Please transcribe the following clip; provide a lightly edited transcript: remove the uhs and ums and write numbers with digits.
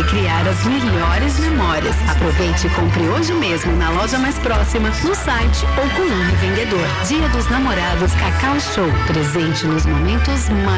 criar as melhores memórias. Aproveite e compre hoje mesmo na loja mais próxima, no site ou com um revendedor. Dia dos Namorados Cacau Show. Presente nos momentos mais